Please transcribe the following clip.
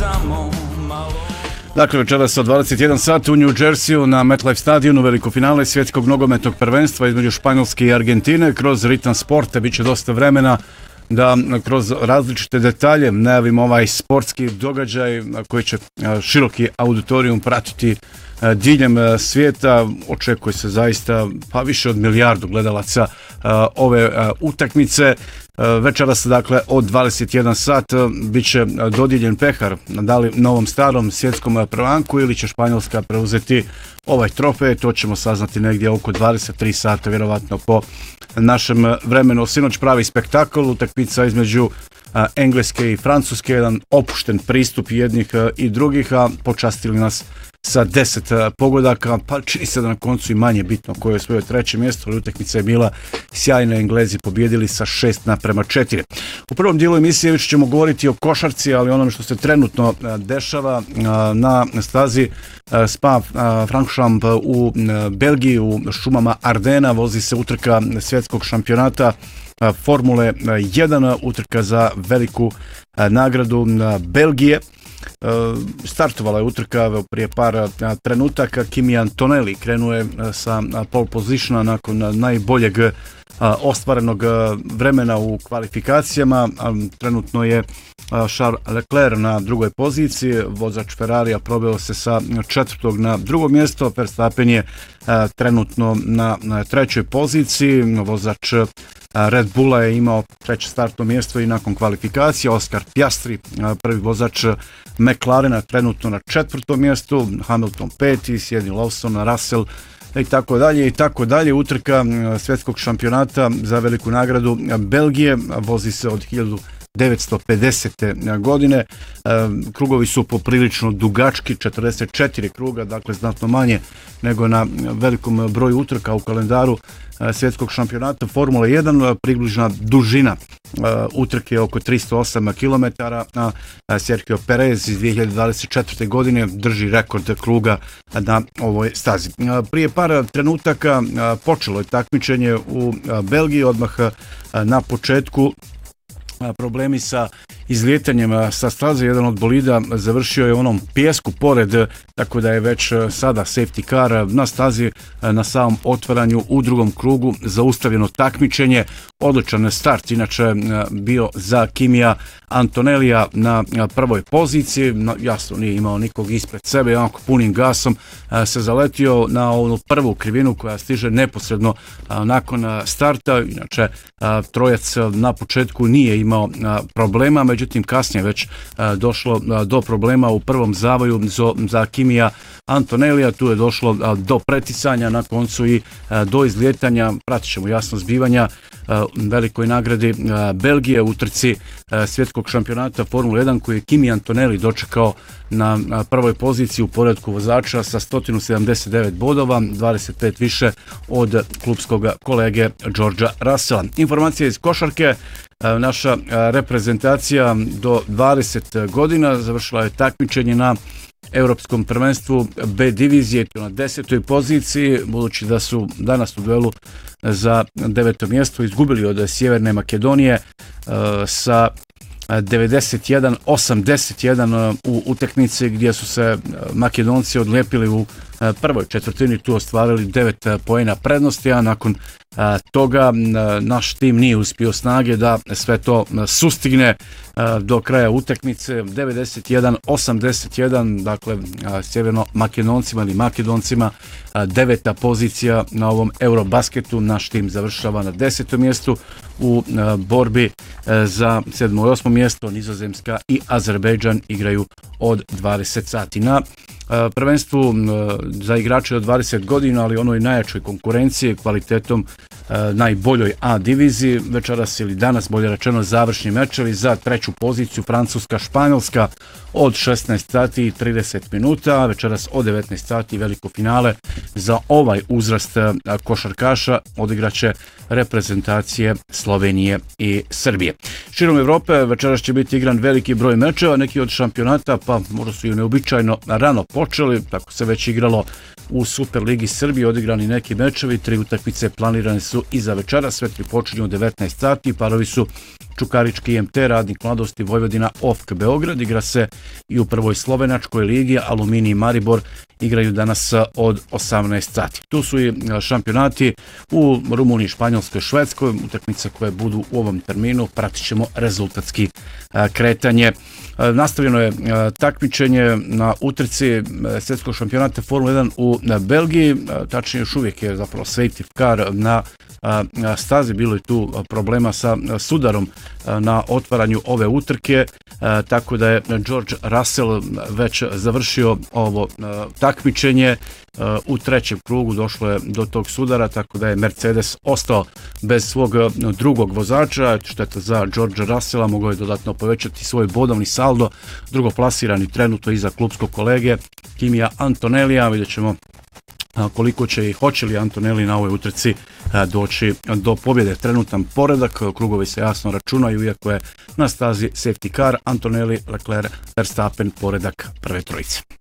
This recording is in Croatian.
Dakle, večeras od 21 sat u New Jerseyu na MetLife stadionu veliko finale svjetskog nogometnog prvenstva između Španjolske i Argentine. Kroz ritam sporta bit će dosta vremena da kroz različite detalje najavimo ovaj sportski događaj koji će široki auditorijum pratiti diljem svijeta. Očekuje se zaista više od milijardu gledalaca ove utakmice. Večeras, dakle, od 21 sat bit će dodijeljen pehar da li novom starom svjetskom prvanku ili će Španjolska preuzeti ovaj trofej. To ćemo saznati negdje oko 23 sata, vjerovatno po našem vremenu. Sinoć pravi spektakl, utakmica između Engleske i Francuske, jedan opušten pristup jednih i drugih, a počastili nas sa 10 pogodaka, pa čini se da na koncu i manje bitno koje je svoje treće mjesto, ali utakmica je bila sjajna, Englezi pobjedili sa 6:4. U prvom dijelu emisije više ćemo govoriti o košarci, ali onome što se trenutno dešava na stazi Spa-Francorchamps u Belgiji, u šumama Ardena, vozi se utrka svjetskog šampionata Formule 1, utrka za veliku nagradu Belgije. Startovala je utrka prije par trenutaka. Kimi Antonelli krenuo je sa pole positiona nakon najboljeg ostvarenog vremena u kvalifikacijama. Trenutno je Charles Leclerc na drugoj poziciji, vozač Ferrarija probao se sa 4. na drugo mjesto, Verstappen je trenutno na trećoj poziciji, vozač Red Bulla je imao treće startno mjesto i nakon kvalifikacije. Oscar Piastri, prvi vozač McLarena, trenutno na 4. mjestu, Hamilton 5. Sidney Lawson, Russell i tako dalje. Utrka svjetskog šampionata za veliku nagradu Belgije vozi se od 1950. godine. Krugovi su poprilično dugački, 44 kruga, dakle znatno manje nego na velikom broju utrka u kalendaru svjetskog šampionata Formule 1. Približna dužina utrke je oko 308 km, a Sergio Perez iz 2024. godine drži rekord kruga na ovoj stazi. Prije par trenutaka počelo je takmičenje u Belgiji, odmah na početku problemi sa izlijetanjem sa staze. Jedan od bolida završio je u onom pijesku pored, tako da je već sada safety car na stazi. Na samom otvaranju u drugom krugu zaustavljeno takmičenje. Odličan start inače bio za Kimija Antonellija na prvoj poziciji. Jasno, nije imao nikog ispred sebe, onako punim gasom se zaletio na onu prvu krivinu koja stiže neposredno nakon starta. Inače, trojac na početku nije imao problema, međutim kasnije već došlo do problema u prvom zavoju za Kimija Antonellija. Tu je došlo do preticanja, na koncu i do izlijetanja. Pratit ćemo jasno zbivanja velikoj nagradi Belgije u utrci svjetskog šampionata Formule 1 koji je Kimi Antonelli dočekao na prvoj poziciji u poredku vozača sa 179 bodova, 25 više od klupskog kolege Georgea Russella. Informacija iz košarke. Naša reprezentacija do 20 godina završila je takmičenje na Europskom prvenstvu B divizije, to na 10. poziciji, budući da su danas u duelu za 9. mjesto izgubili od Sjeverne Makedonije sa 91-81 u utakmici gdje su se Makedonci odlijepili u prvoj četvrtini, tu ostvarili 9 poena prednosti, a nakon toga naš tim nije uspio snage da sve to sustigne do kraja utakmice. 91-81, dakle Sjeverno-Makedoncima ili Makedoncima 9. pozicija na ovom Eurobasketu. Naš tim završava na 10. mjestu u borbi za 7. i 8. mjesto. Nizozemska i Azerbejdžan igraju od 20 sati. Na prvenstvu za igrače od 20 godina, ali onoj najjačoj konkurenciji, kvalitetom najboljoj A diviziji. Večeras ili danas, bolje rečeno, završni mečevi za treću poziciju Francuska-Španjolska od 16 sati i 30 minuta. Večeras od 19 sati veliko finale za ovaj uzrast košarkaša odigraće reprezentacije Slovenije i Srbije. Širom Evrope večeras će biti igran veliki broj mečeva, neki od šampionata pa možda su i neobičajno rano počeli, tako se već igralo u Superligi Srbije odigrani neki mečevi, 3 utakmice planirane su i za večera, sve 3 počinju u 19 sati, parovi su Čukarički IMT, Radnik Mladosti, Vojvodina, OFK Beograd, igra se i u prvoj slovenačkoj ligi, Aluminij i Maribor igraju danas od 18 sati. Tu su i šampionati u Rumuniji, Španjolskoj, Švedskoj, utakmice koje budu u ovom terminu, pratit ćemo rezultatski kretanje. Nastavljeno je takmičenje na utrci svjetskog šampionata Formula 1 u Belgiji, tačnije još uvijek je zapravo safety car na stazi, bilo je tu problema sa sudarom na otvaranju ove utrke, tako da je George Russell već završio ovo takmičenje. U trećem krugu došlo je do tog sudara, tako da je Mercedes ostao bez svog drugog vozača. Šteta za George Russella, mogao je dodatno povećati svoj bodovni saldo. Drugoplasirani trenutno iza klubskog kolege Kimija Antonellija. Vidjet ćemo koliko će i hoće li Antonelli na ovoj utrci doći do pobjede. Trenutan poredak, krugovi se jasno računaju, iako je na stazi safety car, Antonelli, Leclerc, Verstappen, poredak prve trojice.